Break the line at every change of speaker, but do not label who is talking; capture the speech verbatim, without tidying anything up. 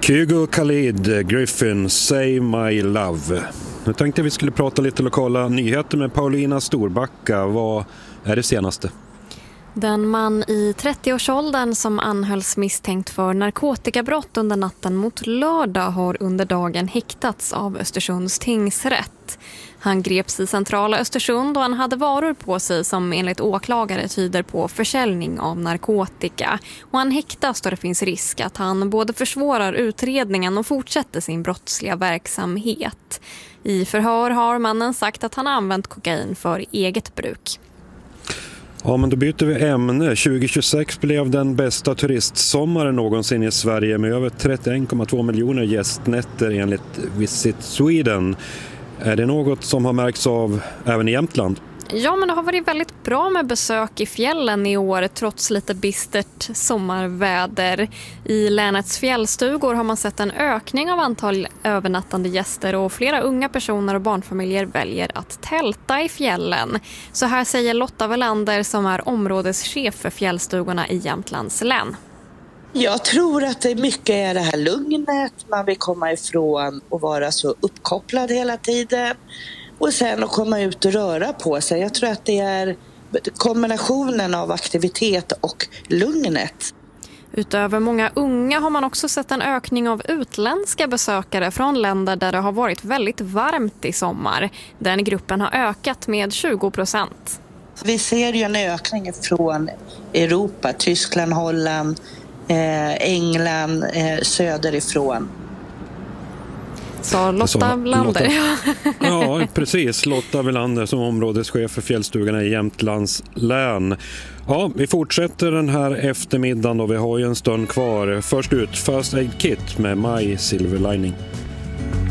Kygo Khalid, Griffin, Save My Love. Nu tänkte jag vi skulle prata lite lokala nyheter med Paulina Storbacka. Vad är det senaste?
Den man i trettioårsåldern som anhölls misstänkt för narkotikabrott under natten mot lördag har under dagen häktats av Östersunds tingsrätt. Han greps i centrala Östersund och han hade varor på sig som enligt åklagare tyder på försäljning av narkotika. Och han häktas då det finns risk att han både försvårar utredningen och fortsätter sin brottsliga verksamhet. I förhör har mannen sagt att han använt kokain för eget bruk.
Ja, men då byter vi ämne. tjugo tjugosex blev den bästa turistsommaren någonsin i Sverige med över trettioen komma två miljoner gästnätter enligt Visit Sweden. Är det något som har märkts av även i Jämtland?
Ja, men det har varit väldigt bra med besök i fjällen i år trots lite bistert sommarväder. I länets fjällstugor har man sett en ökning av antal övernattande gäster och flera unga personer och barnfamiljer väljer att tälta i fjällen. Så här säger Lotta Welander som är områdeschef för fjällstugorna i Jämtlands län.
Jag tror att det mycket är det här lugnet, man vill komma ifrån och vara så uppkopplad hela tiden. Och sen att komma ut och röra på sig. Jag tror att det är kombinationen av aktivitet och lugnet.
Utöver många unga har man också sett en ökning av utländska besökare från länder där det har varit väldigt varmt i sommar. Den gruppen har ökat med tjugo procent.
Vi ser ju en ökning från Europa, Tyskland, Holland, eh, England, eh, söderifrån.
Så Lotta Welander.
Ja, precis. Lotta Welander som områdeschef för fjällstugorna i Jämtlands län. Ja, vi fortsätter den här eftermiddagen och vi har ju en stund kvar. Först ut First Aid Kit med My Silver Lining.